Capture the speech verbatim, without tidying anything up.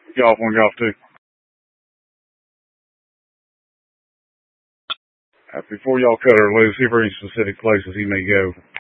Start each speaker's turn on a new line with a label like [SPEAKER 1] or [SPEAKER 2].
[SPEAKER 1] Golf one, golf two. Uh, before y'all cut her loose, see if there are any specific places he may go.